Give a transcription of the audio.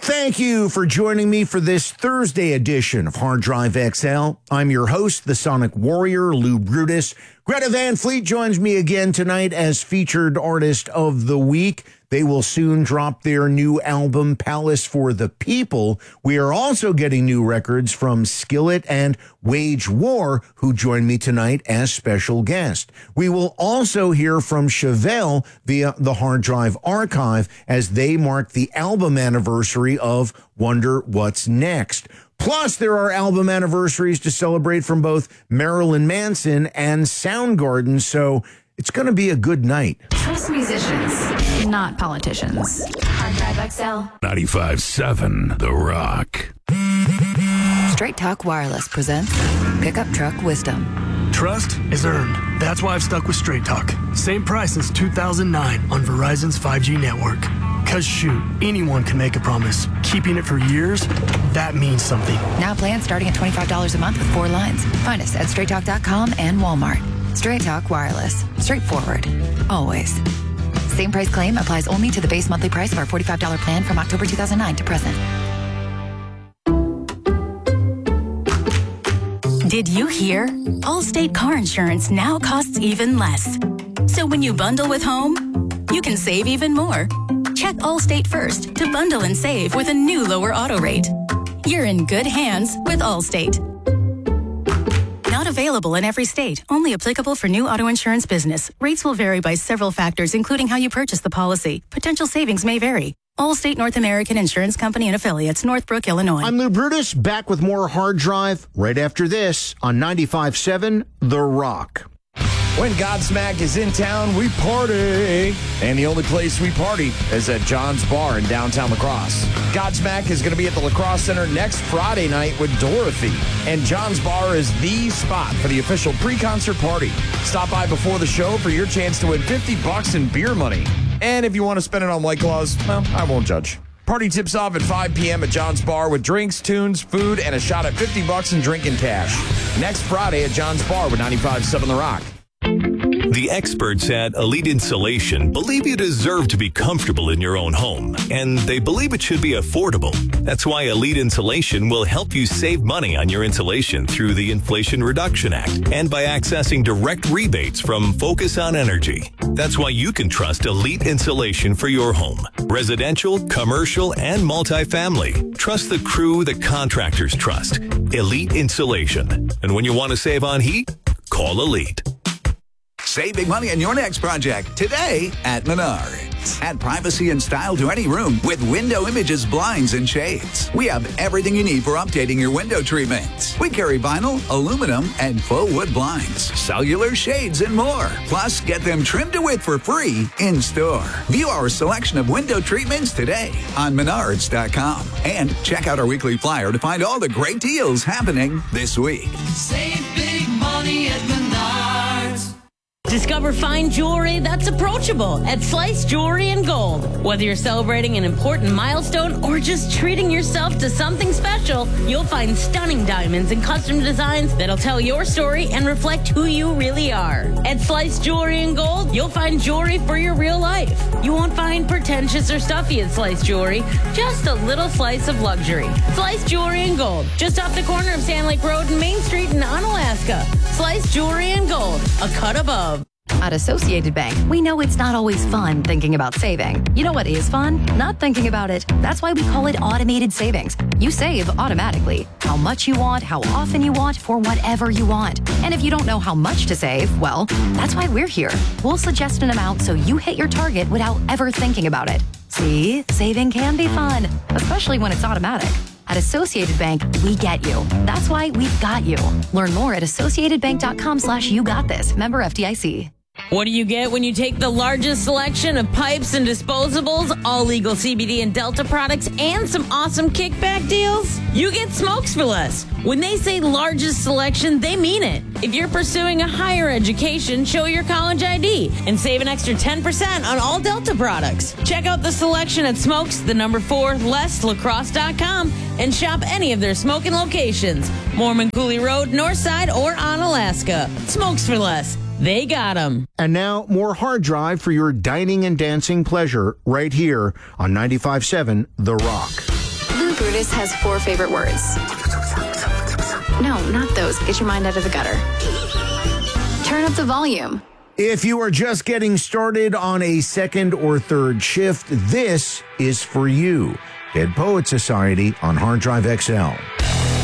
Thank you for joining me for this Thursday edition of Hard Drive XL. I'm your host, the Sonic Warrior, Lou Brutus. Greta Van Fleet joins me again tonight as featured artist of the week. They will soon drop their new album, Palace for the People. We are also getting new records from Skillet and Wage War, who join me tonight as special guest. We will also hear from Chevelle via the Hard Drive Archive as they mark the album anniversary of Wonder What's Next. Plus, there are album anniversaries to celebrate from both Marilyn Manson and Soundgarden, so it's going to be a good night. Trust musicians, not politicians. Hard Drive XL. 95.7 The Rock. Straight Talk Wireless presents Pickup Truck Wisdom. Trust is earned. That's why I've stuck with Straight Talk. Same price since 2009 on Verizon's 5G network. Cause shoot, anyone can make a promise. Keeping it for years, that means something. Now plans starting at $25 a month with 4 lines. Find us at straighttalk.com and Walmart. Straight Talk Wireless. Straightforward. Always. Same price claim applies only to the base monthly price of our $45 plan from October 2009 to present. Did you hear? Allstate car insurance now costs even less. So when you bundle with home, you can save even more. Check Allstate first to bundle and save with a new lower auto rate. You're in good hands with Allstate. Not available in every state. Only applicable for new auto insurance business. Rates will vary by several factors, including how you purchase the policy. Potential savings may vary. Allstate North American Insurance Company and Affiliates, Northbrook, Illinois. I'm Lou Brutus, back with more Hard Drive right after this on 95.7 The Rock. When Godsmack is in town, we party. And the only place we party is at John's Bar in downtown La Crosse. Godsmack is going to be at the La Crosse Center next Friday night with Dorothy. And John's Bar is the spot for the official pre-concert party. Stop by before the show for your chance to win $50 in beer money. And if you want to spend it on White Claws, well, I won't judge. Party tips off at 5 p.m. at John's Bar with drinks, tunes, food, and a shot at $50 in drinking cash. Next Friday at John's Bar with 95.7 The Rock. The experts at Elite Insulation believe you deserve to be comfortable in your own home, and they believe it should be affordable. That's why Elite Insulation will help you save money on your insulation through the Inflation Reduction Act and by accessing direct rebates from Focus on Energy. That's why you can trust Elite Insulation for your home. Residential, commercial, and multifamily. Trust the crew that contractors trust. Elite Insulation. And when you want to save on heat, call Elite. Save big money on your next project today at Menards. Add privacy and style to any room with Window Images blinds and shades. We have everything you need for updating your window treatments. We carry vinyl, aluminum, and faux wood blinds, cellular shades, and more. Plus, get them trimmed to width for free in store. View our selection of window treatments today on Menards.com. And check out our weekly flyer to find all the great deals happening this week. Save big money at Menards. Discover fine jewelry that's approachable at Slice Jewelry and Gold. Whether you're celebrating an important milestone or just treating yourself to something special, you'll find stunning diamonds and custom designs that'll tell your story and reflect who you really are. At Slice Jewelry and Gold, you'll find jewelry for your real life. You won't find pretentious or stuffy at Slice Jewelry, just a little slice of luxury. Slice Jewelry and Gold, just off the corner of Sand Lake Road and Main Street in Onalaska. Slice Jewelry and Gold, a cut above. At Associated Bank, we know it's not always fun thinking about saving. You know what is fun? Not thinking about it. That's why we call it automated savings. You save automatically. How much you want, how often you want, for whatever you want. And if you don't know how much to save, well, that's why we're here. We'll suggest an amount so you hit your target without ever thinking about it. See, saving can be fun, especially when it's automatic. At Associated Bank, we get you. That's why we've got you. Learn more at associatedbank.com/YouGotThis. Member FDIC. What do you get when you take the largest selection of pipes and disposables, all legal CBD and Delta products, and some awesome kickback deals? You get smokes for less. When they say largest selection, they mean it. If you're pursuing a higher education, show your college ID and save an extra 10% on all Delta products. Check out the selection at Smokes, 4 LessLacrosse.com, and shop any of their smoking locations. Mormon Cooley Road, Northside, or Onalaska. Smokes for less. They got them. And now, more Hard Drive for your dining and dancing pleasure right here on 95.7 The Rock. Brutus has 4 favorite words. No, not those. Get your mind out of the gutter. Turn up the volume. If you are just getting started on a second or third shift, this is for you. Dead Poet Society on Hard Drive XL.